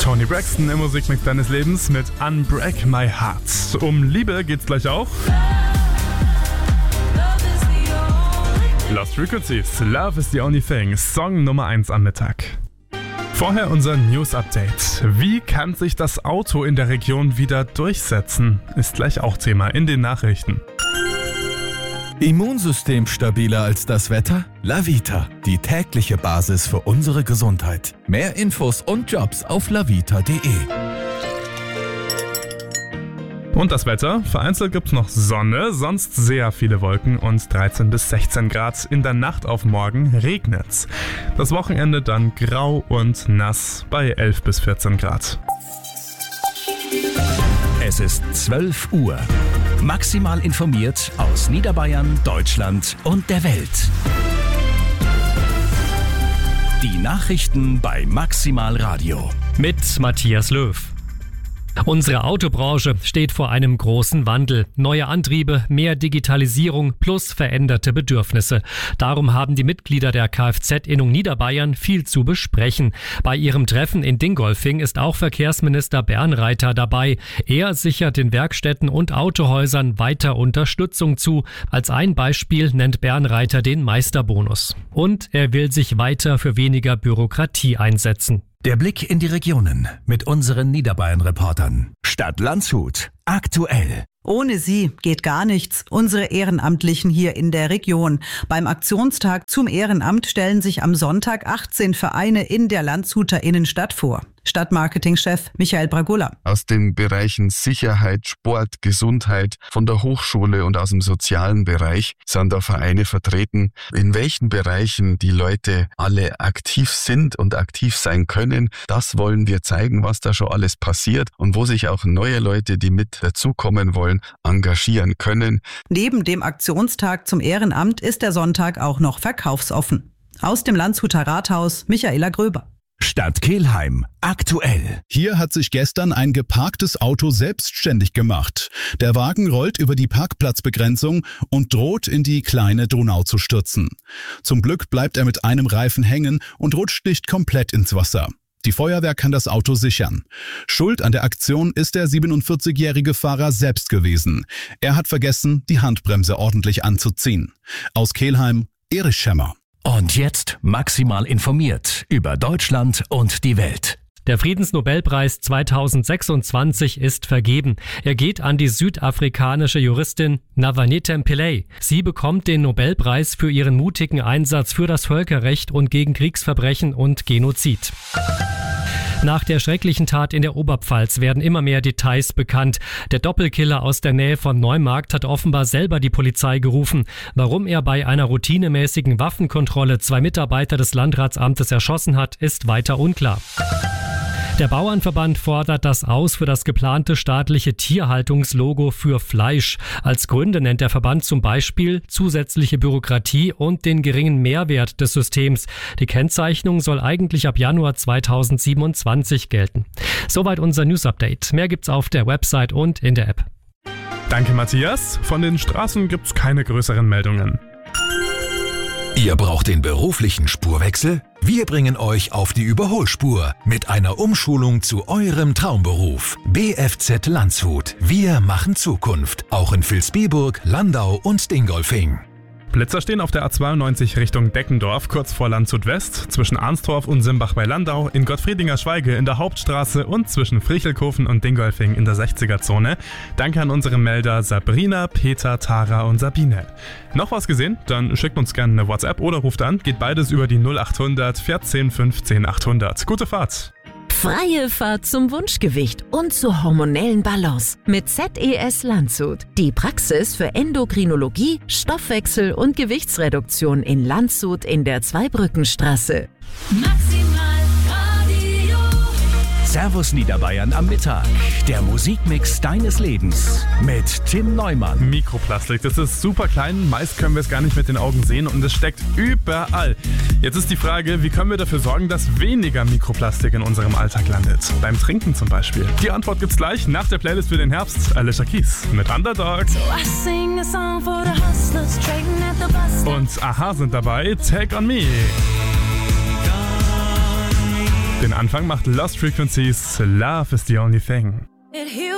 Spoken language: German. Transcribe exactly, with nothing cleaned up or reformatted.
Toni Braxton im Musikmix deines Lebens mit Unbreak My Heart. Um Liebe geht's gleich auch. Lost Frequencies, Love is the Only Thing, Song Nummer eins am Mittag. Vorher unser News-Update. Wie kann sich das Auto in der Region wieder durchsetzen? Ist gleich auch Thema in den Nachrichten. Immunsystem stabiler als das Wetter? Lavita, die tägliche Basis für unsere Gesundheit. Mehr Infos und Jobs auf lavita punkt de. Und das Wetter? Vereinzelt gibt's noch Sonne, sonst sehr viele Wolken und dreizehn bis sechzehn Grad. In der Nacht auf morgen regnet's. Das Wochenende dann grau und nass bei elf bis vierzehn Grad. Es ist zwölf Uhr. Maximal informiert aus Niederbayern, Deutschland und der Welt. Die Nachrichten bei Maximal Radio. Mit Matthias Löw. Unsere Autobranche steht vor einem großen Wandel. Neue Antriebe, mehr Digitalisierung plus veränderte Bedürfnisse. Darum haben die Mitglieder der Kfz-Innung Niederbayern viel zu besprechen. Bei ihrem Treffen in Dingolfing ist auch Verkehrsminister Bernreiter dabei. Er sichert den Werkstätten und Autohäusern weiter Unterstützung zu. Als ein Beispiel nennt Bernreiter den Meisterbonus. Und er will sich weiter für weniger Bürokratie einsetzen. Der Blick in die Regionen mit unseren Niederbayern-Reportern. Stadt Landshut. Aktuell. Ohne sie geht gar nichts. Unsere Ehrenamtlichen hier in der Region. Beim Aktionstag zum Ehrenamt stellen sich am Sonntag achtzehn Vereine in der Landshuter Innenstadt vor. Stadtmarketingchef Michael Bragulla. Aus den Bereichen Sicherheit, Sport, Gesundheit, von der Hochschule und aus dem sozialen Bereich sind da Vereine vertreten. In welchen Bereichen die Leute alle aktiv sind und aktiv sein können, das wollen wir zeigen, was da schon alles passiert und wo sich auch neue Leute, die mit dazukommen wollen, engagieren können. Neben dem Aktionstag zum Ehrenamt ist der Sonntag auch noch verkaufsoffen. Aus dem Landshuter Rathaus Michaela Gröber. Stadt Kelheim. Aktuell. Hier hat sich gestern ein geparktes Auto selbstständig gemacht. Der Wagen rollt über die Parkplatzbegrenzung und droht in die kleine Donau zu stürzen. Zum Glück bleibt er mit einem Reifen hängen und rutscht nicht komplett ins Wasser. Die Feuerwehr kann das Auto sichern. Schuld an der Aktion ist der siebenundvierzigjährige Fahrer selbst gewesen. Er hat vergessen, die Handbremse ordentlich anzuziehen. Aus Kelheim, Erich Schemmer. Und jetzt maximal informiert über Deutschland und die Welt. Der Friedensnobelpreis zweitausendsechsundzwanzig ist vergeben. Er geht an die südafrikanische Juristin Navanethem Pillay. Sie bekommt den Nobelpreis für ihren mutigen Einsatz für das Völkerrecht und gegen Kriegsverbrechen und Genozid. Nach der schrecklichen Tat in der Oberpfalz werden immer mehr Details bekannt. Der Doppelkiller aus der Nähe von Neumarkt hat offenbar selber die Polizei gerufen. Warum er bei einer routinemäßigen Waffenkontrolle zwei Mitarbeiter des Landratsamtes erschossen hat, ist weiter unklar. Der Bauernverband fordert das aus für das geplante staatliche Tierhaltungslogo für Fleisch. Als Gründe nennt der Verband zum Beispiel zusätzliche Bürokratie und den geringen Mehrwert des Systems. Die Kennzeichnung soll eigentlich ab Januar zweitausendsiebenundzwanzig gelten. Soweit unser News-Update. Mehr gibt's auf der Website und in der App. Danke Matthias. Von den Straßen gibt's keine größeren Meldungen. Ihr braucht den beruflichen Spurwechsel? Wir bringen euch auf die Überholspur mit einer Umschulung zu eurem Traumberuf. B F Z Landshut. Wir machen Zukunft. Auch in Vilsbiburg, Landau und Dingolfing. Blitzer stehen auf der A zweiundneunzig Richtung Deckendorf, kurz vor Landshut West, zwischen Arnstorf und Simbach bei Landau, in Gottfriedinger Schweige in der Hauptstraße und zwischen Frichelkofen und Dingolfing in der sechziger-Zone. Danke an unsere Melder Sabrina, Peter, Tara und Sabine. Noch was gesehen? Dann schickt uns gerne eine WhatsApp oder ruft an. Geht beides über die null achthundert vierzehn fünfzehn achthundert. Gute Fahrt! Freie Fahrt zum Wunschgewicht und zur hormonellen Balance mit Z E S Landshut. Die Praxis für Endokrinologie, Stoffwechsel und Gewichtsreduktion in Landshut in der Zweibrückenstraße. Maximal Radio. Servus Niederbayern am Mittag. Der Musikmix deines Lebens mit Tim Neumann. Mikroplastik, das ist super klein. Meist können wir es gar nicht mit den Augen sehen und es steckt überall. Jetzt ist die Frage, wie können wir dafür sorgen, dass weniger Mikroplastik in unserem Alltag landet? Beim Trinken zum Beispiel. Die Antwort gibt's gleich nach der Playlist für den Herbst. Alicia Keys mit Underdog. Und Aha sind dabei, Take On Me. Den Anfang macht Lost Frequencies, Love is the only thing.